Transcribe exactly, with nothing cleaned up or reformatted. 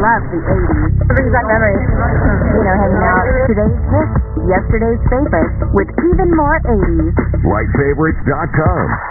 love the eighties. It brings back memories. You know, hanging out. Today's hits, yesterday's favorites, with even more eighties. Light Favorites dot com.